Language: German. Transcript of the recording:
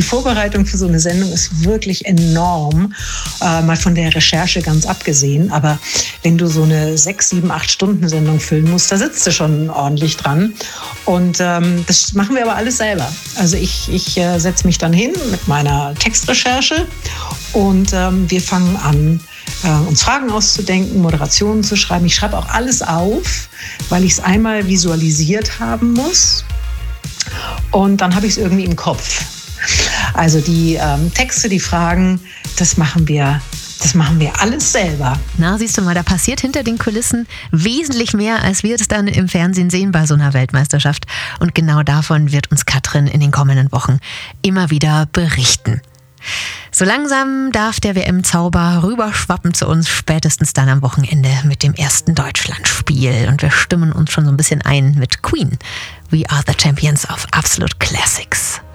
Die Vorbereitung für so eine Sendung ist wirklich enorm, mal von der Recherche ganz abgesehen. Aber wenn du so eine 6, 7, 8 Stunden Sendung füllen musst, da sitzt du schon ordentlich dran. Und das machen wir aber alles selber. Also ich setze mich dann hin mit meiner Textrecherche und wir fangen an, uns Fragen auszudenken, Moderationen zu schreiben. Ich schreibe auch alles auf, weil ich es einmal visualisiert haben muss. Und dann habe ich es irgendwie im Kopf. Also die Texte, die Fragen, das machen wir alles selber. Na, siehst du mal, da passiert hinter den Kulissen wesentlich mehr, als wir es dann im Fernsehen sehen bei so einer Weltmeisterschaft. Und genau davon wird uns Katrin in den kommenden Wochen immer wieder berichten. So langsam darf der WM-Zauber rüberschwappen zu uns, spätestens dann am Wochenende mit dem ersten Deutschlandspiel. Und wir stimmen uns schon so ein bisschen ein mit Queen. We are the champions of absolute classics.